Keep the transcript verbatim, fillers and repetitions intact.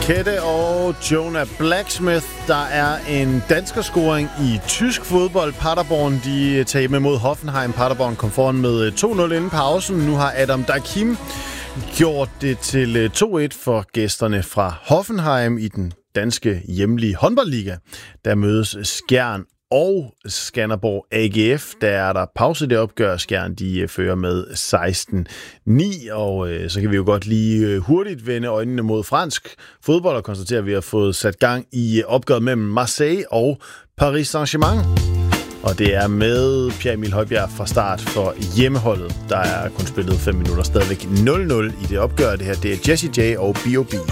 Kette og Jonah Blacksmith. Der er en danskerscoring i tysk fodbold. Paderborn, de tager med mod Hoffenheim. Paderborn kom foran med to nul inden pausen. Nu har Adam Dakim gjort det til to et for gæsterne fra Hoffenheim i den danske hjemlige håndboldliga. Der mødes Skjern og Skanderborg A G F. Der er der pause, det opgør. Skjern, de fører med seksten ni, og øh, så kan vi jo godt lige hurtigt vende øjnene mod fransk fodbold og konstatere, at vi har fået sat gang i opgøret mellem Marseille og Paris Saint-Germain. Og det er med Pierre Emil Højbjerg fra start for hjemmeholdet. Der er kun spillet fem minutter, stadigvæk nul nul i det opgør. Det her, det er Jessie J og B O B.